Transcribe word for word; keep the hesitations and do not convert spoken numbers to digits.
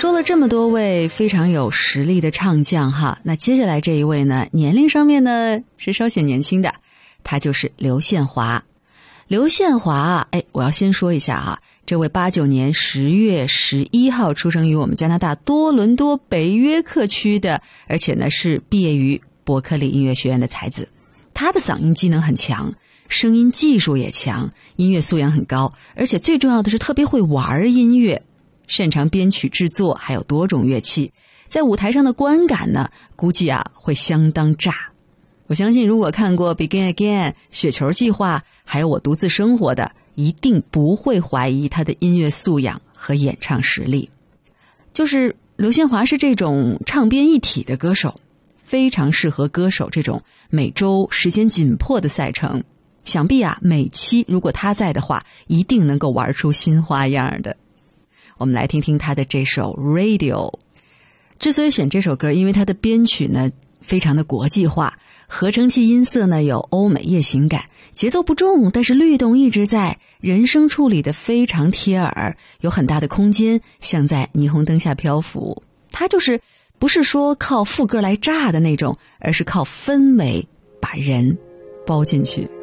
说了这么多位非常有实力的唱将哈，那接下来这一位呢，年龄上面呢是稍显年轻的，他就是刘宪华。刘宪华，哎，我要先说一下哈，这位八九年十月十一号出生于我们加拿大多伦多北约克区的，而且呢是毕业于伯克利音乐学院的才子。他的嗓音机能很强，声音技术也强，音乐素养很高，而且最重要的是特别会玩音乐，擅长编曲制作，还有多种乐器，在舞台上的观感呢，估计啊会相当炸。我相信如果看过 Begin Again、 雪球计划还有我独自生活的，一定不会怀疑他的音乐素养和演唱实力。就是刘宪华是这种唱编一体的歌手，非常适合歌手这种每周时间紧迫的赛程，想必啊每期如果他在的话，一定能够玩出新花样的。我们来听听他的这首 Radio。 之所以选这首歌，因为他的编曲呢非常的国际化，合成器音色呢有欧美夜行感，节奏不重，但是律动一直在，人声处理的非常贴耳，有很大的空间，像在霓虹灯下漂浮。它就是不是说靠副歌来炸的那种，而是靠氛围把人包进去。